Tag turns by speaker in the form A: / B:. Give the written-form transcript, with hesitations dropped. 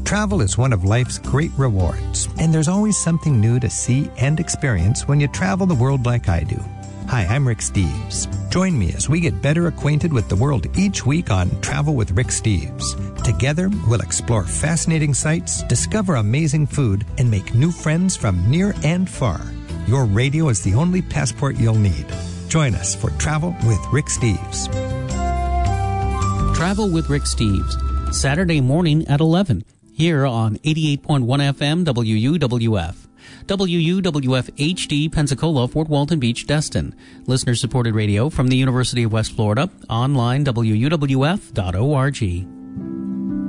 A: Travel is one of life's great rewards, and there's always something new to see and experience when you travel the world like I do. Hi, I'm Rick Steves. Join me as we get better acquainted with the world each week on Travel with Rick Steves. Together, we'll explore fascinating sights, discover amazing food, and make new friends from near and far. Your radio is the only passport you'll need. Join us for Travel with Rick Steves.
B: Travel with Rick Steves, Saturday morning at 11, here on 88.1 FM WUWF. WUWF HD, Pensacola, Fort Walton Beach, Destin. Listener-supported radio from the University of West Florida. Online, WUWF.org.